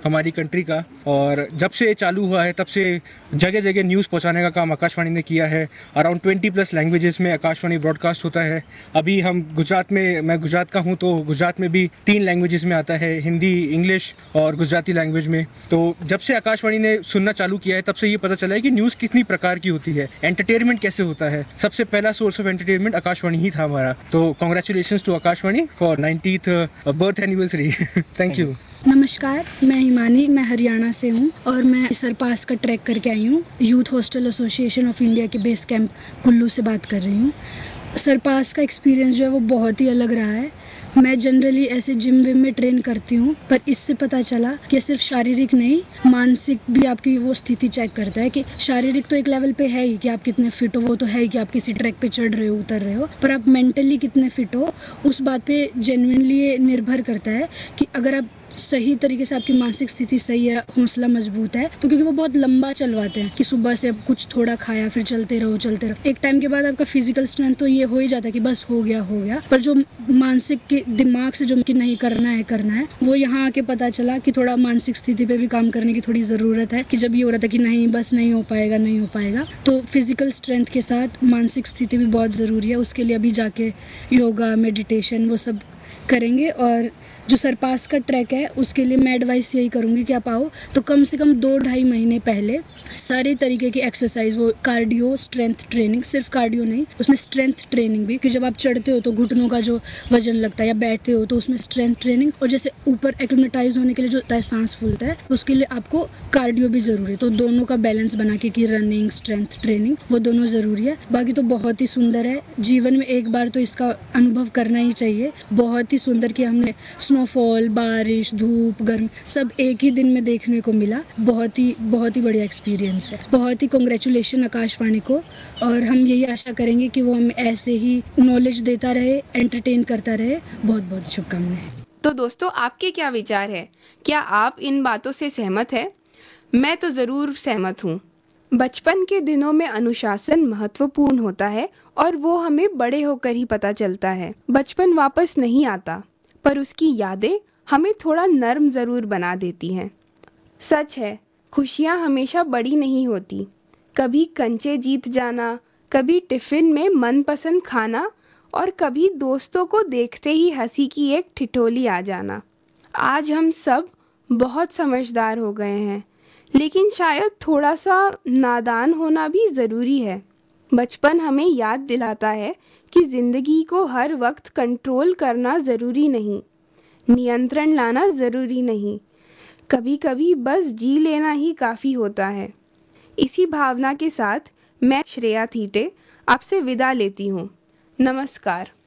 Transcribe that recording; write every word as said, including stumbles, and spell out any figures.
हमारी कंट्री का। और जब से ये चालू हुआ है तब से जगह जगह न्यूज़ पहुंचाने का काम आकाशवाणी ने किया है। अराउंड ट्वेंटी प्लस लैंग्वेजेस में आकाशवाणी ब्रॉडकास्ट होता है। अभी हम गुजरात में, मैं गुजरात का हूं तो गुजरात में भी तीन लैंग्वेजेस में आता है, हिंदी, इंग्लिश और गुजराती लैंग्वेज में। तो जब से आकाशवाणी ने सुनना चालू किया है तब से ये पता चला है कि न्यूज़ कितनी प्रकार की होती है, एंटरटेनमेंट कैसे होता है। सबसे पहला सोर्स ऑफ एंटरटेनमेंट आकाशवाणी ही था हमारा। तो congratulations to Akashvani for नाइंटीथ birth anniversary. Thank you. नमस्कार, मैं हिमानी, मैं हरियाणा से हूँ और मैं सरपास का ट्रैक करके आई हूँ। Youth hostel association of India के बेस कैंप कुल्लू से बात कर रही हूँ। सरपास का एक्सपीरियंस जो है वो बहुत ही अलग रहा है। मैं जनरली ऐसे जिम विम में ट्रेन करती हूँ, पर इससे पता चला कि सिर्फ शारीरिक नहीं, मानसिक भी आपकी वो स्थिति चेक करता है। कि शारीरिक तो एक लेवल पे है ही कि आप कितने फिट हो, वो तो है ही कि आप किसी ट्रैक पे चढ़ रहे हो, उतर रहे हो, पर आप मेंटली कितने फिट हो उस बात पे जेन्युइनली ये निर्भर करता है। कि अगर आप सही तरीके से, आपकी मानसिक स्थिति सही है, हौसला मजबूत है, तो क्योंकि वो बहुत लंबा चलवाते हैं कि सुबह से अब कुछ थोड़ा खाया फिर चलते रहो चलते रहो, एक टाइम के बाद आपका फिजिकल स्ट्रेंथ तो ये हो ही जाता है कि बस हो गया हो गया, पर जो मानसिक के दिमाग से जो कि नहीं करना है करना है, वो यहाँ आके पता चला कि थोड़ा मानसिक स्थिति पे भी काम करने की थोड़ी ज़रूरत है। कि जब ये हो रहा था कि नहीं बस नहीं हो पाएगा नहीं हो पाएगा, तो फिजिकल स्ट्रेंथ के साथ मानसिक स्थिति भी बहुत ज़रूरी है। उसके लिए अभी जाके योगा, मेडिटेशन वो सब करेंगे। और जो सरपास का ट्रैक है उसके लिए मैं एडवाइस यही करूँगी कि आप आओ तो कम से कम दो ढाई महीने पहले सारे तरीके की एक्सरसाइज, वो कार्डियो स्ट्रेंथ ट्रेनिंग, सिर्फ कार्डियो नहीं, उसमें स्ट्रेंथ ट्रेनिंग भी, कि जब आप चढ़ते हो तो घुटनों का जो वजन लगता है, या बैठते हो तो उसमें स्ट्रेंथ ट्रेनिंग, और जैसे ऊपर एक्लिमेटाइज होने के लिए जो होता है सांस फूलता है, उसके लिए आपको कार्डियो भी ज़रूरी है। तो दोनों का बैलेंस बना के कि रनिंग स्ट्रेंथ ट्रेनिंग वो दोनों ज़रूरी है। बाकी तो बहुत ही सुंदर है, जीवन में एक बार तो इसका अनुभव करना ही चाहिए। बहुत ही सुंदर कि हमने स्नोफॉल, बारिश, धूप, गर्म सब एक ही दिन में देखने को मिला। बहुत ही बहुत ही बढ़िया एक्सपीरियंस है। बहुत ही कॉन्ग्रेचुलेशन आकाशवाणी को, और हम यही आशा करेंगे कि वो हमें ऐसे ही नॉलेज देता रहे, एंटरटेन करता रहे। बहुत बहुत शुभकामनाएं। तो दोस्तों, आपके क्या विचार है? क्या आप इन बातों से सहमत हैं? मैं तो ज़रूर सहमत हूँ। बचपन के दिनों में अनुशासन महत्वपूर्ण होता है और वो हमें बड़े होकर ही पता चलता है। बचपन वापस नहीं आता, पर उसकी यादें हमें थोड़ा नर्म ज़रूर बना देती हैं। सच है, खुशियाँ हमेशा बड़ी नहीं होती। कभी कंचे जीत जाना, कभी टिफ़िन में मनपसंद खाना, और कभी दोस्तों को देखते ही हंसी की एक ठिठोली आ जाना। आज हम सब बहुत समझदार हो गए हैं, लेकिन शायद थोड़ा सा नादान होना भी ज़रूरी है। बचपन हमें याद दिलाता है कि ज़िंदगी को हर वक्त कंट्रोल करना ज़रूरी नहीं, नियंत्रण लाना ज़रूरी नहीं, कभी कभी बस जी लेना ही काफ़ी होता है। इसी भावना के साथ मैं श्रेया थीटे आपसे विदा लेती हूँ। नमस्कार।